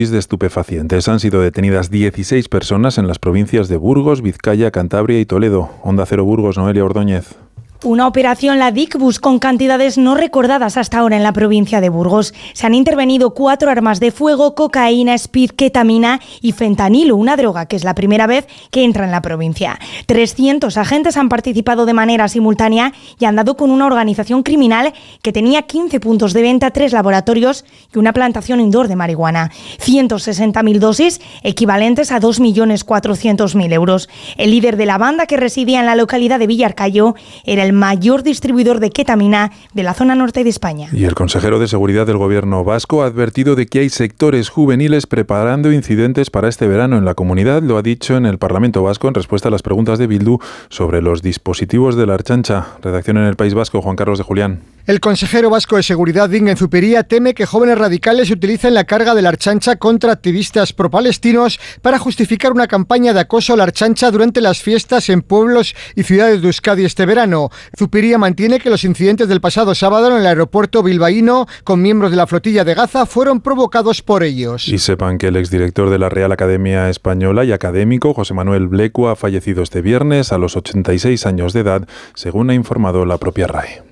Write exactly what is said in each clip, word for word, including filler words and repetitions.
de estupefacientes. Han sido detenidas dieciséis personas en las provincias de Burgos, Vizcaya, Cantabria y Toledo. Onda Cero Burgos, Noelia Ordóñez. Una operación, la Dicbus, con cantidades no recordadas hasta ahora en la provincia de Burgos. Se han intervenido cuatro armas de fuego, cocaína, speed, ketamina y fentanilo, una droga que es la primera vez que entra en la provincia. trescientos agentes han participado de manera simultánea y han dado con una organización criminal que tenía quince puntos de venta, tres laboratorios y una plantación indoor de marihuana. ciento sesenta mil dosis, equivalentes a dos millones cuatrocientos mil euros. El líder de la banda, que residía en la localidad de Villarcayo, era el mayor distribuidor de ketamina de la zona norte de España. Y el consejero de Seguridad del Gobierno vasco ha advertido de que hay sectores juveniles preparando incidentes para este verano en la comunidad. Lo ha dicho en el Parlamento Vasco en respuesta a las preguntas de Bildu sobre los dispositivos de la Ertzaintza. Redacción en el País Vasco, Juan Carlos de Julián. El consejero vasco de Seguridad, Bingen Zupiria, teme que jóvenes radicales utilicen la carga de la Ertzaintza contra activistas pro-palestinos para justificar una campaña de acoso a la Ertzaintza durante las fiestas en pueblos y ciudades de Euskadi este verano. Zupiria mantiene que los incidentes del pasado sábado en el aeropuerto bilbaíno con miembros de la flotilla de Gaza fueron provocados por ellos. Y sepan que el exdirector de la Real Academia Española y académico, José Manuel Blecua, ha fallecido este viernes a los ochenta y seis años de edad, según ha informado la propia R A E.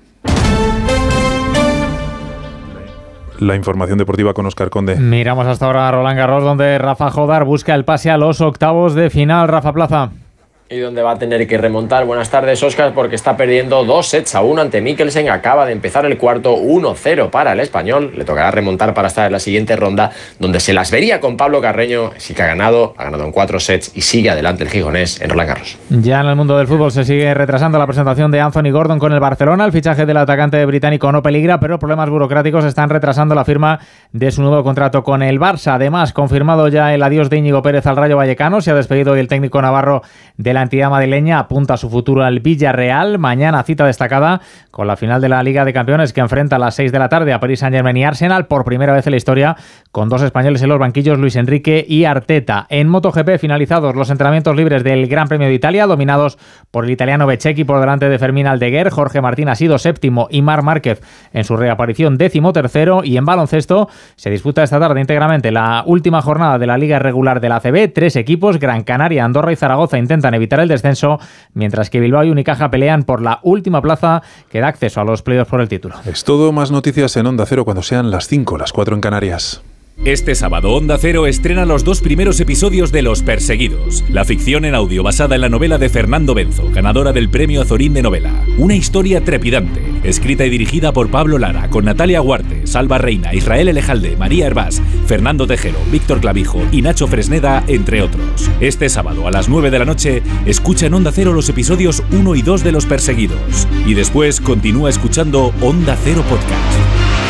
La información deportiva con Óscar Conde. Miramos hasta ahora a Roland Garros, donde Rafa Jodar busca el pase a los octavos de final. Rafa Plaza. Y donde va a tener que remontar. Buenas tardes, Óscar, porque está perdiendo dos sets a uno ante Mikkelsen. Acaba de empezar el cuarto, uno cero para el español. Le tocará remontar para estar en la siguiente ronda, donde se las vería con Pablo Carreño. Sí que ha ganado, ha ganado en cuatro sets y sigue adelante el gijonés en Roland Garros. Ya en el mundo del fútbol se sigue retrasando la presentación de Anthony Gordon con el Barcelona. El fichaje del atacante británico no peligra, pero problemas burocráticos están retrasando la firma de su nuevo contrato con el Barça. Además, confirmado ya el adiós de Íñigo Pérez al Rayo Vallecano. Se ha despedido hoy el técnico navarro de la entidad madrileña. Apunta su futuro al Villarreal. Mañana cita destacada con la final de la Liga de Campeones, que enfrenta a las seis de la tarde a Paris Saint-Germain y Arsenal, por primera vez en la historia, con dos españoles en los banquillos, Luis Enrique y Arteta. En MotoGP, finalizados los entrenamientos libres del Gran Premio de Italia, dominados por el italiano Bezzecchi por delante de Fermín Aldeguer. Jorge Martín ha sido séptimo y Marc Márquez en su reaparición décimo tercero. Y en baloncesto se disputa esta tarde íntegramente la última jornada de la Liga Regular de la A C B. Tres equipos, Gran Canaria, Andorra y Zaragoza, intentan evitar el descenso, mientras que Bilbao y Unicaja pelean por la última plaza que da acceso a los playoffs por el título. Es todo, más noticias en Onda Cero cuando sean las cinco, las cuatro en Canarias. Este sábado Onda Cero estrena los dos primeros episodios de Los Perseguidos, la ficción en audio basada en la novela de Fernando Benzo, ganadora del Premio Azorín de Novela. Una historia trepidante, escrita y dirigida por Pablo Lara, con Natalia Huarte, Salva Reina, Israel Elejalde, María Hervás, Fernando Tejero, Víctor Clavijo y Nacho Fresneda, entre otros. Este sábado a las nueve de la noche, escucha en Onda Cero los episodios uno y dos de Los Perseguidos. Y después continúa escuchando Onda Cero Podcast.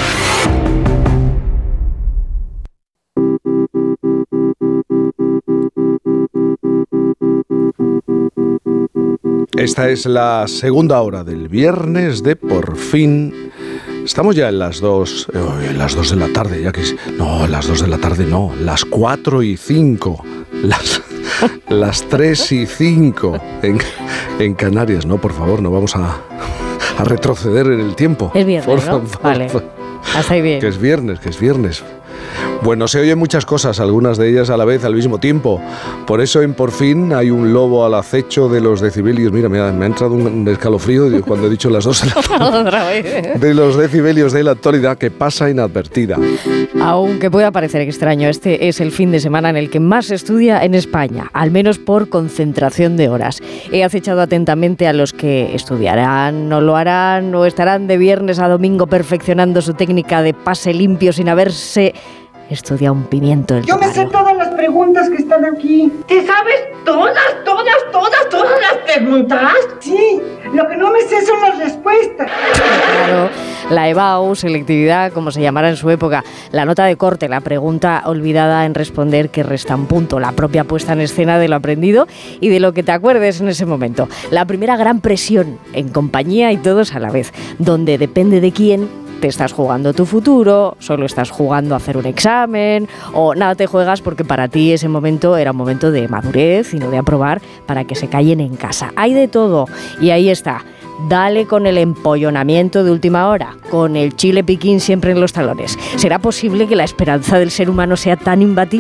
Esta es la segunda hora del viernes de Por Fin. Estamos ya en las dos, eh, en las dos de la tarde, ya que es, no, las dos de la tarde no, las cuatro y cinco, las, las tres y cinco en, en Canarias, no, por favor, no vamos a, a retroceder en el tiempo. Es viernes, por ¿no? favor. Vale, hasta ahí bien. Que es viernes, que es viernes. Bueno, se oyen muchas cosas, algunas de ellas a la vez, al mismo tiempo. Por eso en Por Fin hay un lobo al acecho de los decibelios. Mira, me ha, me ha entrado un escalofrío cuando he dicho las dos de la tarde. De los decibelios de la actualidad que pasa inadvertida. Aunque pueda parecer extraño, este es el fin de semana en el que más se estudia en España, al menos por concentración de horas. He acechado atentamente a los que estudiarán, no lo harán, o estarán de viernes a domingo perfeccionando su técnica de pase limpio sin haberse estudiado un pimiento del Yo me sé todas las preguntas que están aquí. ¿Te sabes todas, todas, todas, todas las preguntas? Sí, lo que no me sé son las respuestas. Claro, la E B A U, selectividad, como se llamara en su época, la nota de corte, la pregunta olvidada en responder que resta un punto, la propia puesta en escena de lo aprendido y de lo que te acuerdes en ese momento. La primera gran presión en compañía y todos a la vez, donde depende de quién te estás jugando tu futuro, solo estás jugando a hacer un examen o nada te juegas porque para ti ese momento era un momento de madurez y no de aprobar para que se callen en casa. Hay de todo y ahí está. Dale con el empollonamiento de última hora, con el chile piquín siempre en los talones. ¿Será posible que la esperanza del ser humano sea tan imbatible?